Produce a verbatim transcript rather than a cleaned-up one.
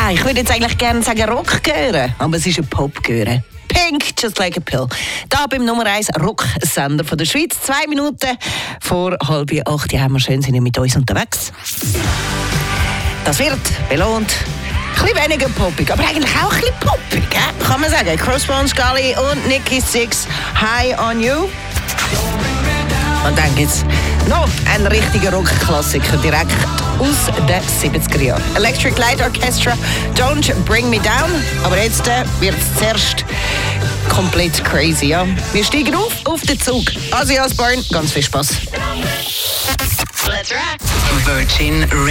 Ja, ich würde jetzt eigentlich gerne sagen Rock hören, aber es ist ein Pop hören. Pink, just like a pill. Da beim Nummer eins Rocksender von der Schweiz. Zwei Minuten vor halb acht. Ja, wir schön sind mit uns unterwegs. Das wird belohnt. Ein bisschen weniger poppig, aber eigentlich auch ein bisschen poppig, äh? Kann man sagen. Crossbones Gully und Nikki Sixx, High on You. Und dann gibt es noch einen richtigen Rockklassiker direkt aus den siebziger Jahren. Electric Light Orchestra, Don't Bring Me Down. Aber jetzt äh, wird es zuerst komplett crazy. Ja? Wir steigen auf auf den Zug. Ozzy Osbourne, ganz viel Spaß. Let's rock. Virgin